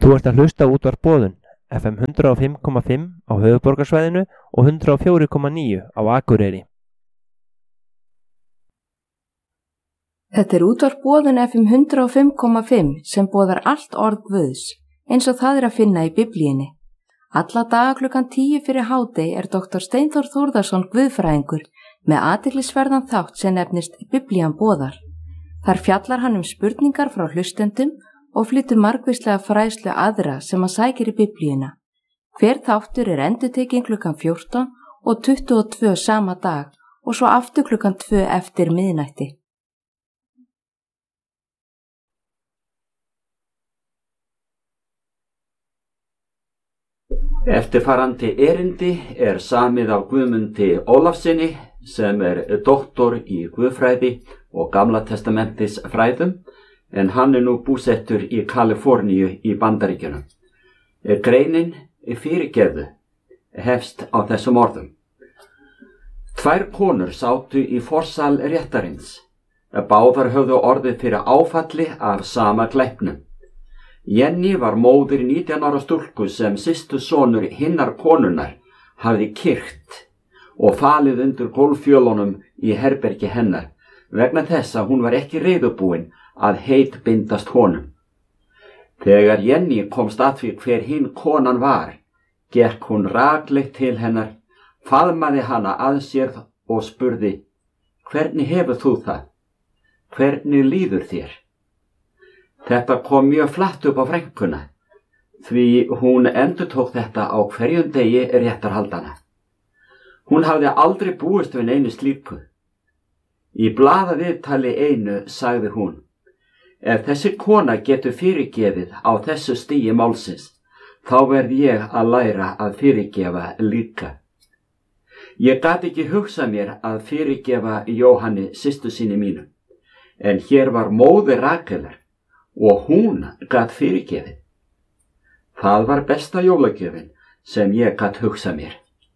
Þú ert að hlusta á útvarp Boðun, FM 105,5 á höfuðborgarsvæðinu og 104,9 á Akureyri. Þetta er útvarp Boðun FM 105,5 sem boðar allt orð Guðs, eins og það er að finna í Biblíunni. Alla daga klukkan 10 fyrir hádegi er Dr. Steinþór Þórðarson guðfræðingur með athyglisverðan þátt sem nefnist Biblían boðar. Þar fjallar hann spurningar frá hlustendum og flytur margvíslega fræðslu aðra sem hann sækir í Biblíuna. Hver þáttur er endurtekinn klukkan 14 og 22 sama dag og svo aftur klukkan 2 eftir miðnætti. Eftirfarandi erindi er samið af Guðmundi Ólafssyni sem er doktor í guðfræði og Gamla testamentis fræðum, en hann er nú búsettur í Kaliforníu í Bandaríkjunum. Greinin fyrirgefðu hefst á þessum orðum. Tvær konur sátu í forsal réttarins. Báðar höfðu orðið fyrir áfalli af sama glæpnum. Jenny var móðir 19 ára stúlku sem systusonur hinnar konunnar hafði kyrkt og falið undir gólffjölunum í herbergi hennar vegna þess að hún var ekki reiðubúin að heitbindast honum. Þegar Jenny komst að því hver hinn konan var, gekk hún rakleitt til hennar, faðmaði hana að sér og spurði: Hvernig hefur þú það? Hvernig líður þér? Þetta kom mjög flatt upp á frænkuna, því hún endurtók þetta á hverjum degi réttarhaldana. Hún hafði aldrei búist við neinu slíku. Í blaðaviðtali einu sagði hún: Ef þessi kona getur fyrirgefið á þessu stigi málsins, þá verð ég að læra að fyrirgefa líka. Ég gat ekki hugsað mér að fyrirgefa Jóhanni systur sinni mínu, en hér var móðir Rakelar og hún gat fyrirgefið. Það var besta jólagjöfin sem ég gat hugsað mér.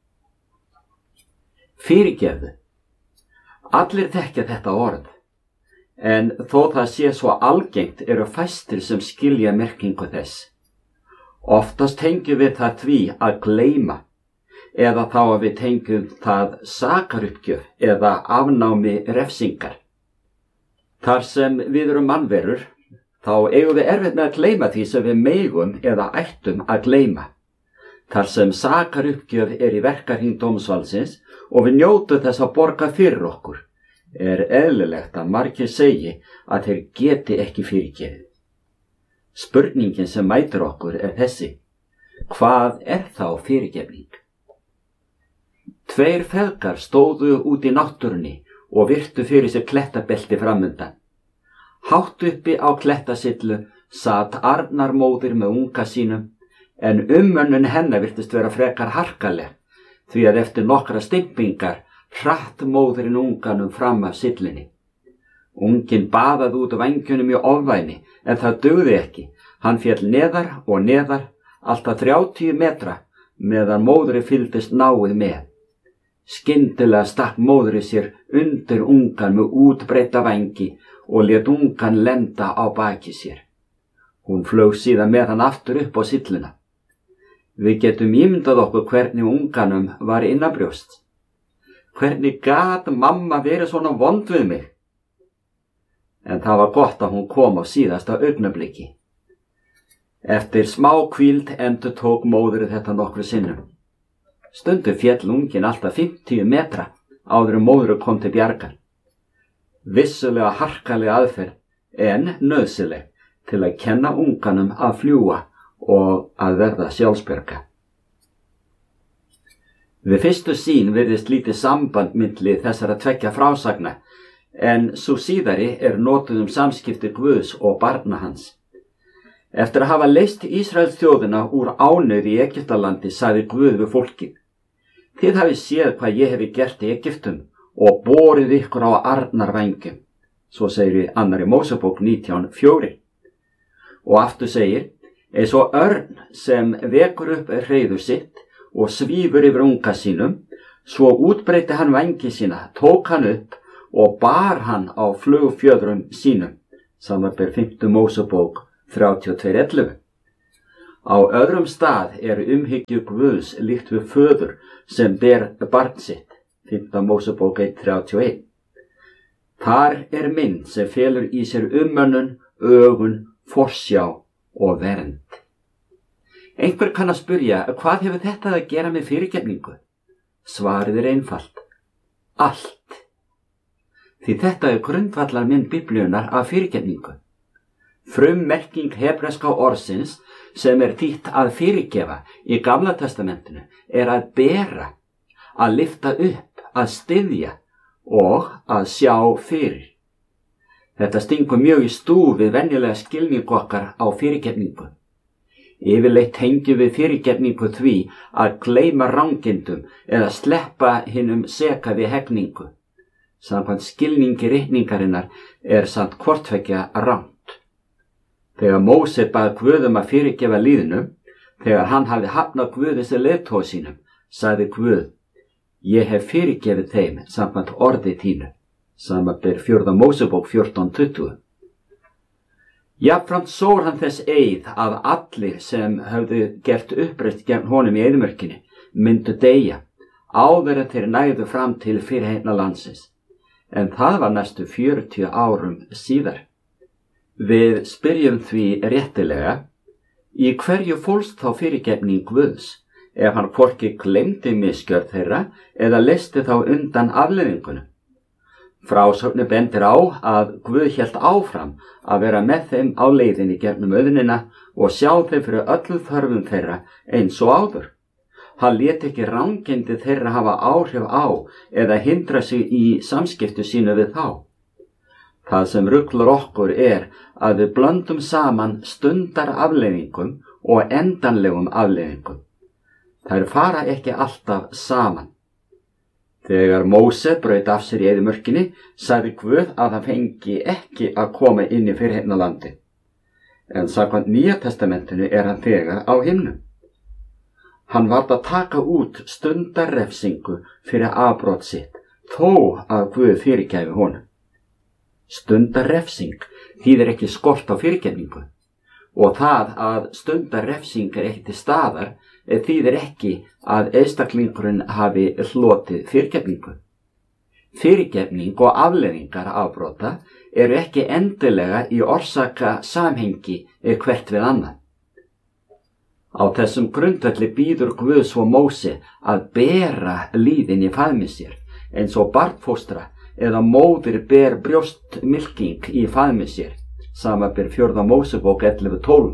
Fyrirgefðu. Allir þekkja þetta orð, en þó það sé svo algengt eru fæstir sem skilja merkingu þess. Oftast tengjum við það því að gleyma, eða þá að við tengjum það sakaruppgjöf eða afnámi refsingar. Þar sem við erum mannverur, þá eigum við erfitt með að gleyma því sem við megum eða ættum að gleyma. Þar sem sakaruppgjöf er í verkahring dómsvaldsins og við njótum þess að borga fyrir okkur, er eðlilegt að margir segi að þeir geti ekki fyrirgefið. Spurningin sem mætir okkur er þessi: hvað er þá fyrirgefning? Tveir feðgar stóðu út í náttúrunni og virtu fyrir sér klettabelti framundan. Hátt uppi á klettasillu sat Arnarmóðir með unga sínum, en umönnun hennar virtist vera frekar harkaleg, því að eftir nokkra stimpingar hratt móðirinn unganum fram af sillinni. Unginn baðaði út vængjunum í ofvæni, en það dugði ekki. Hann féll neðar og neðar, alltaf 30 metra, meðan móðurinn fylgdist náið með. Skyndilega stakk móðurinn sér undir ungan með útbreidda vængi og lét ungan lenda á baki sér. Hún flaug síðan með hann aftur upp á silluna. Við getum ímyndað okkur hvernig unganum var innanbrjóst. Hvernig gat mamma verið svona vond við mig? En það var gott að hún kom á síðasta augnabliki. Eftir smá hvíld endurtók móðurinn þetta nokkru sinnum. Stundum féll unginn alltaf 50 metra áður en móðurinn kom til bjargar. Vissulega harkaleg aðferð, en nauðsynleg til að kenna unganum að fljúga og að verða sjálfsbjarga. Við fyrstu sýn virðist lítið samband milli þessara tveggja frásagna, en sú síðari er notuð samskipti Guðs og barna hans. Eftir að hafa leyst Ísraels þjóðina úr ánauð í Egyptalandi sagði Guð við fólkið: Þið hafið séð hvað ég hefi gert í Egyptum og borið ykkur á arnarvængjum. Svo segir í 2. Mósebók 19:4. Og aftur segir: Eins og örn sem vekur upp hreiður sitt og svífur yfir unga sínum, svo útbreiddi hann vængi sína, tók hann upp og bar hann á flugfjöðrum sínum. Samanber 5. Mósebók 32:11. Á öðrum stað umhyggju Guðs líkt við föður sem ber barn sitt, 5. Mósebók 1:31. Þar mynd sem felur í sér umönnun, ögun, forsjá og vernd. Einhver kann að spyrja, hvað hefur þetta að gera með fyrirgefningu? Svarið einfalt. Allt. Því þetta grundvallarmynd Biblíunnar af fyrirgefningu. Frummerking hebreska orðsins sem þýtt að fyrirgefa í Gamla testamentinu að bera, að lyfta upp, að styðja og að sjá fyrir. Þetta stingur mjög í stúf við venjulega skilning okkar á fyrirgefningu. Yfirleitt hengjum við fyrirgefningu því að gleyma rangindum eða sleppa hinum seka við hegningu. Samkvæmt skilningi ritningarinnar samt hvorttveggja rangt. Þegar Móse bað Guð að fyrirgefa lýðnum, þegar hann hafði hafnað Guði sem leiðtoga sínum, sagði Guð, ég hef fyrirgefið þeim samkvæmt orði þínu, samanber 4. Mósebók 14:20. Jafnframt sór hann þess eið að allir sem höfðu gert uppreist gegn honum í eyðimörkinni myndu deyja, áður en þeir nægðu fram til fyrirheitna landsins. En það var næstu 40 árum síðar. Við spyrjum því réttilega, í hverju fólst þá fyrirgefning Guðs, ef hann hvorki gleymdi misgjörð þeirra eða leysti þá undan afleiðingunum? Frásögnin bendir á að Guð hélt áfram að vera með þeim á leiðinni gegnum auðnina og sjá þeim fyrir öllu þörfum þeirra eins og áður. Hann lét ekki rangindi þeirra hafa áhrif á eða hindra sig í samskiptu sínu við þá. Það sem ruglar okkur að við blöndum saman stundar afleiðingum og endanlegum afleiðingum. Þær fara ekki alltaf saman. Þegar Móse braut af sér í eyðimörkinni, sagði Guð að hann fengi ekki að koma inn í fyrirheitna landi. En samkvæmt Nýja testamentinu hann þegar á himnum. Hann varð að taka út stundarrefsingu fyrir afbrot sitt, þó að Guð fyrirgæfi honum. Stundarrefsing þýðir ekki skort á fyrirgefningu og það að stundarrefsing ekki til staðar þýðir ekki að einstaklingurinn hafi hlotið fyrirgefningu. Fyrirgefning og afleiðingar afbrota ekki endilega í orsaka samhengi hvert við annað. Á þessum grundvelli býður Guð svo Móse að bera lýðin í faðmi sér eins og barnfóstra eða móðir ber brjóstmylking í faðmi sér, samanber 4. Mósebók 11:12.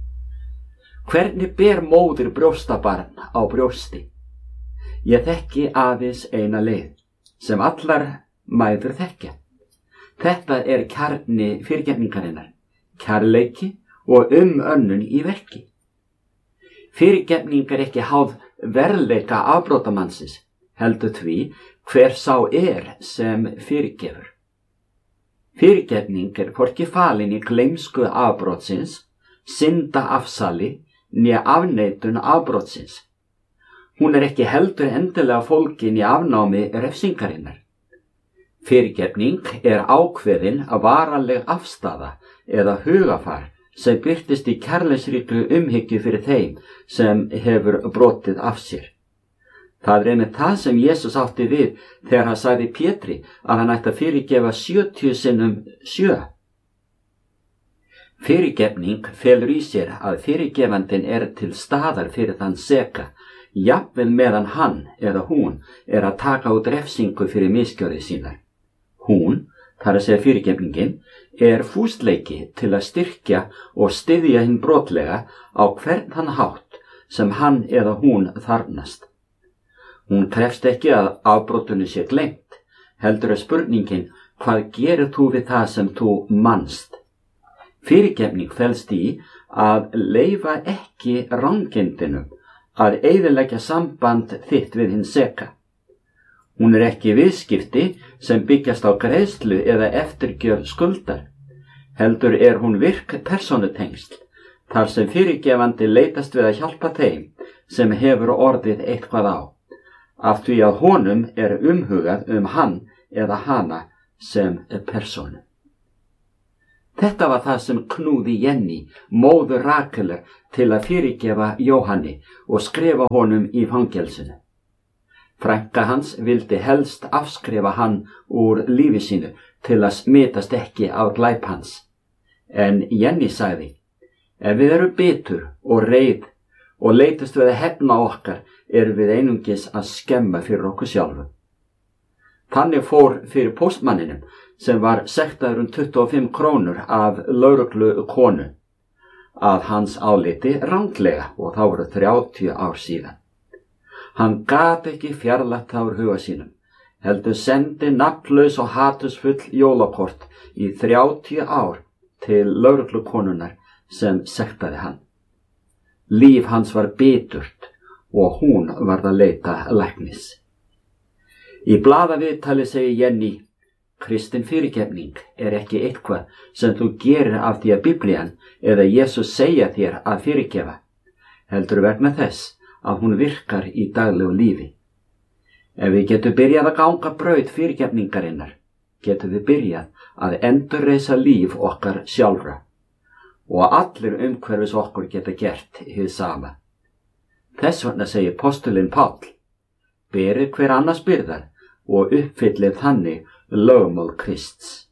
Hvernig ber móðir brjóstabarn á brjósti? Ég þekki aðeins eina leið, sem allar mæður þekkja. Þetta kjarni fyrirgefningarinnar, kærleiki og umönnun í verki. Fyrirgefning ekki háð verðleika afbrotamannsins, heldur því hver sá sem fyrirgefur. Fyrirgefning hvorki falin í gleymsku afbrotsins, synda afsali, né afneitun afbrotsins. Hún ekki heldur endilega fólkin í afnámi refsingarinnar. Fyrirgefning ákveðin varanleg afstaða eða hugafar sem birtist í kærleiksríkri umhyggju fyrir þeim sem hefur brotið af sér. Það einmitt það sem Jesús átti við þegar hann sagði Pétri að hann ætti að fyrirgefa 70 sinnum 7. Fyrirgefning felur í sér að fyrirgefandinn til staðar fyrir þann seka, jafnvel meðan hann eða hún að taka út refsingu fyrir misgjörðir sínar. Hún, þar að segja fyrirgefningin, fúsleiki til að styrkja og styðja hinn brotlega á hvern þann hátt sem hann eða hún þarfnast. Hún krefst ekki að afbrotinu sé gleymt, heldur spurningin hvað gerir þú við það sem þú manst. Fyrirgefning felst í að leyfa ekki rangindinum að eyðileggja samband þitt við hinn seka. Hún ekki viðskipti sem byggjast á greiðslu eða eftirgjöf skuldar, heldur hún virk persónutengsl, þar sem fyrirgefandi leitast við að hjálpa þeim sem hefur orðið eitthvað á, af því að honum umhugað hann eða hana sem persónu. Þetta var það sem knúði Jenny, móður Rakeler, til að fyrirgefa Jóhanni og skrifa honum í fangelsinu. Frænka hans vildi helst afskrifa hann úr lífi sínu til að smitast ekki af glæp hans. En Jenny sagði, ef við erum bitur og reið og leitast við að hefna okkar, erum við einungis að skemma fyrir okkur sjálfum. Þannig fór fyrir póstmanninum, sem var sektaður 25 krónur af lögreglu konu, að hans áliti ranglega, og þá voru 30 ár síðan. Hann gat ekki fjarlægt það úr huga sínum, heldur sendi nafnlaus og hatusfull jólakort í 30 ár til lögreglukonunnar sem sektaði hann. Líf hans var biturt og hún varð að leita læknis. Í blaðaviðtali segir Jenny, kristin fyrirgefning er ekki eitthvað sem þú gerir af því að Biblían eða Jesús segja þér að fyrirgefa, heldur vegna þess að hún virkar í daglegu lífi. Ef við getum byrjað að ganga braut fyrirgefningarinnar, getum við byrjað að endurreisa líf okkar sjálfra og allir umhverfis okkur geta gert hið sama. Þess vegna segir postulinn Páll, berið hver annars byrðar og uppfyllið þannig lögmál Krists.